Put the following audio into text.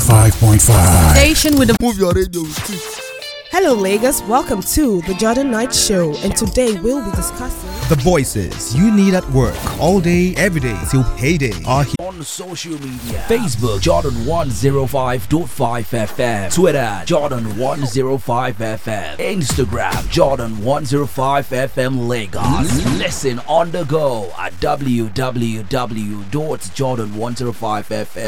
105.5. Station with the Move your radio with it. Hello, Lagos. Welcome to the Jordan Knight Show, and today we'll be discussing the voices you need at work all day, every day till payday are here. On social media: Facebook Jordan 105.5 FM, Twitter Jordan 105 FM, Instagram Jordan 105 FM Lagos. Listen on the go at www.jordan105fm.